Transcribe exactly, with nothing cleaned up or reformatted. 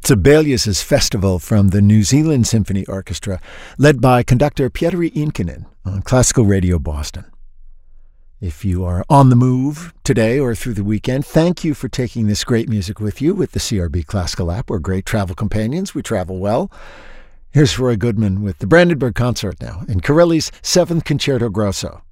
Sibelius' Festival from the New Zealand Symphony Orchestra, led by conductor Pietari Inkinen on Classical Radio Boston. If you are on the move today or through the weekend, thank you for taking this great music with you with the C R B Classical app. We're great travel companions. We travel well. Here's Roy Goodman with the Brandenburg Consort now in Corelli's Seventh Concerto Grosso.